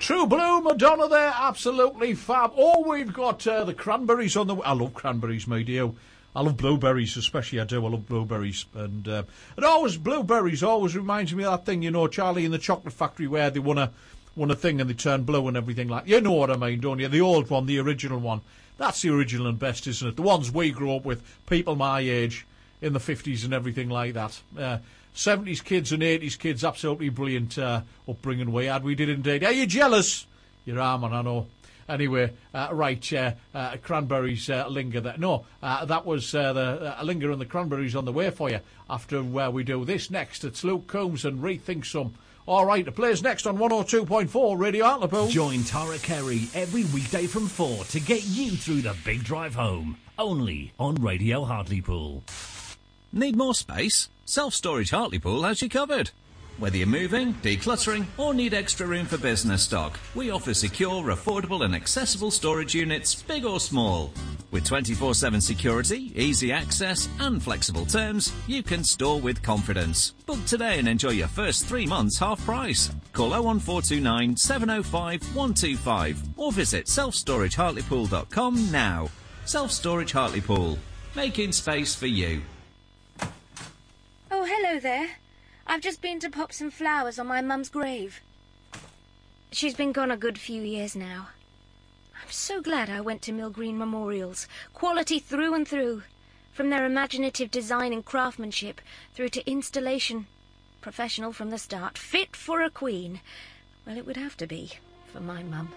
True Blue, Madonna there, absolutely fab. Oh, we've got the cranberries on the... I love cranberries, my dear. I love blueberries, especially I do. I love blueberries. And always, blueberries always reminds me of that thing, you know, Charlie in the Chocolate Factory, where they won a thing and they turned blue and everything like that. You know what I mean, don't you? The old one, the original one. That's the original and best, isn't it? The ones we grew up with, people my age, in the 50s and everything like that. 70s kids and 80s kids, absolutely brilliant upbringing we had. We did indeed. Are you jealous? You are, man, I know. Anyway, cranberries linger there. No, that was the linger and the cranberries on the way for you after we do this next. It's Luke Combs and Rethink Some. All right, the players next on 102.4 Radio Hartlepool. Join Tara Carey every weekday from 4 to get you through the big drive home. Only on Radio Hartlepool. Need more space? Self-Storage Hartlepool has you covered. Whether you're moving, decluttering, or need extra room for business stock, we offer secure, affordable and accessible storage units, big or small. With 24/7 security, easy access and flexible terms, you can store with confidence. Book today and enjoy your first 3 months half price. Call 01429 705 125 or visit selfstoragehartlepool.com now. Self-Storage Hartlepool, making space for you. Oh, hello there. I've just been to pop some flowers on my mum's grave. She's been gone a good few years now. I'm so glad I went to Mill Green Memorials. Quality through and through. From their imaginative design and craftsmanship through to installation. Professional from the start. Fit for a queen. Well, it would have to be for my mum.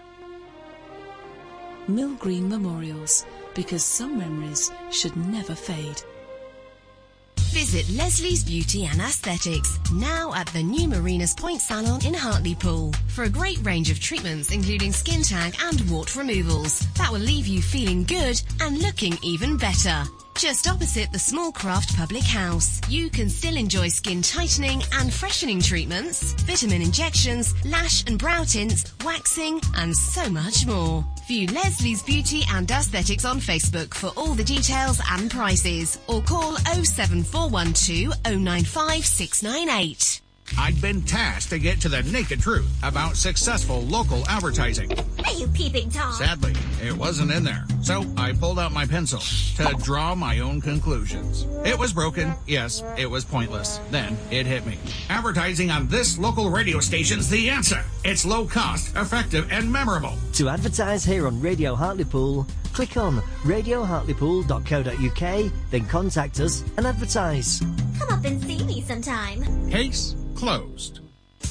Mill Green Memorials. Because some memories should never fade. Visit Leslie's Beauty and Aesthetics, now at the new Marinas Point Salon in Hartlepool, for a great range of treatments including skin tag and wart removals that will leave you feeling good and looking even better. Just opposite the Small Craft Public House, you can still enjoy skin tightening and freshening treatments, vitamin injections, lash and brow tints, waxing, and so much more. View Leslie's Beauty and Aesthetics on Facebook for all the details and prices, or call 07412 095 698. I'd been tasked to get to the naked truth about successful local advertising. Are you peeping Tom? Sadly, it wasn't in there. So I pulled out my pencil to draw my own conclusions. It was broken. Yes, it was pointless. Then it hit me. Advertising on this local radio station's the answer. It's low cost, effective, and memorable. To advertise here on Radio Hartlepool, click on radiohartlepool.co.uk, then contact us and advertise. Come up and see me sometime. Case closed.